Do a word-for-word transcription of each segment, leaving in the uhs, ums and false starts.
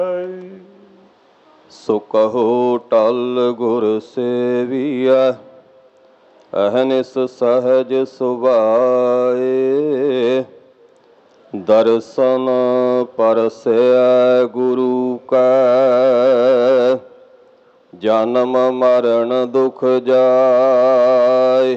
ਸੋ ਕਹੋ ਟਲ ਗੁਰ ਸੇਵੀਐ, ਅਹਨਿਸ ਸਹਜ ਸੁਭਾਏ। ਦਰਸ਼ਨ ਪਰਸੈ ਗੁਰੂ ਕੈ, ਜਨਮ ਮਰਨ ਦੁਖ ਜਾਏ।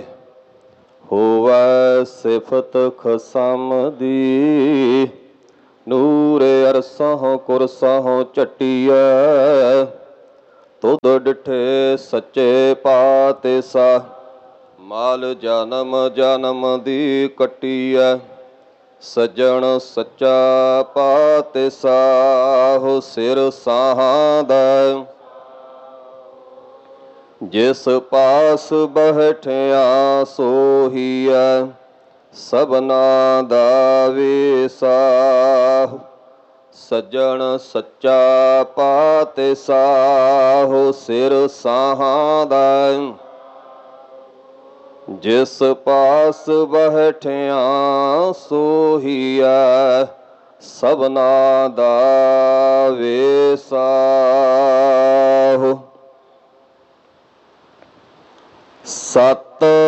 ਹੋਵੈ ਸਿਫਤ ਖਸਮ ਦੀ, ਨੂਰ ਅਰਸਹੁ ਕੁਰਸਹੁ ਝਟੀਐ। ਤੁਧ ਡਿਠੇ ਸੱਚੇ ਪਾਤਿਸ਼ਾਹ, ਮਾਲ ਜਨਮ ਜਨਮ ਦੀ ਕੱਟੀਐ। ਸੱਜਣ ਸੱਚਾ ਪਾਤਿਸ਼ਾਹ, ਸਿਰ ਸਾਹਾਂ ਦਾ ਜਿਸ ਪਾਸ ਬੈਠਿਆ ਸੋਹੀਐ। ਸਭਨਾ ਦਾ ਵਿਸਾਹ, ਸੱਜਣ ਸੱਚਾ ਪਾਤਿਸ਼ਾਹ, ਸਿਰ ਸਾਹਾਂ ਦਾ ਜਿਸ ਪਾਸ ਬੈਠਿਆ ਸੋਹੀਐ। ਸਭਨਾ ਦਾ ਵਿਸਾਹ। ਸਤਿ